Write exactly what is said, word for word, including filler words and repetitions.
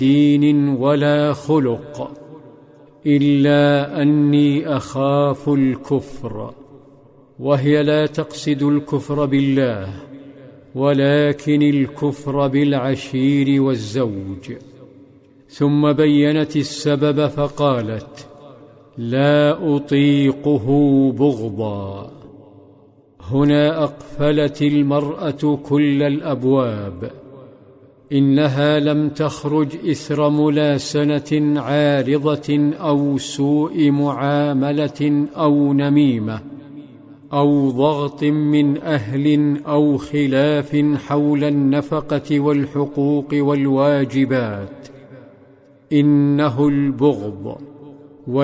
دين ولا خلق، إلا أني أخاف الكفر. وهي لا تقصد الكفر بالله، ولكن الكفر بالعشير والزوج. ثم بينت السبب فقالت: لا أطيقه بغضا. هنا أقفلت المرأة كل الأبواب. إنها لم تخرج إثر ملاسنة عارضة أو سوء معاملة أو نميمة أو ضغط من أهل أو خلاف حول النفقة والحقوق والواجبات. إنه البغض